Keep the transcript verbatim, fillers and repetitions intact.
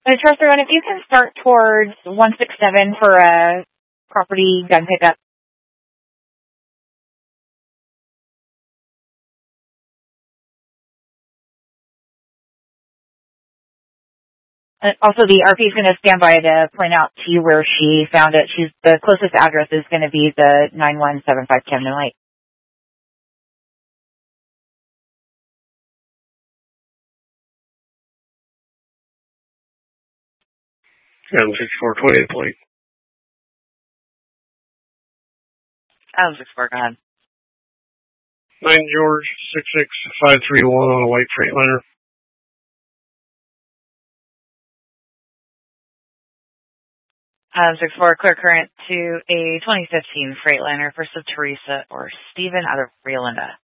Uh, Trust One, if you can start towards one six seven for a property gun pickup. Uh, also, the R P is going to stand by to point out to you where she found it. She's the closest address is going to be the nine one seven five Camden Lake. Adam sixty-four twenty-eight point. Adam sixty-four, go ahead. nine George six six five three one on a white Freightliner. Adam sixty-four, clear current to a twenty fifteen Freightliner for Teresa or Stephen out of Rio Linda.